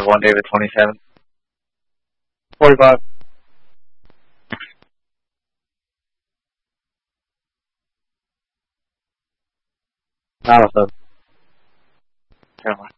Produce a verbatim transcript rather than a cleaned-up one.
one, David, twenty-seven. forty-five. I don't know. Never mind.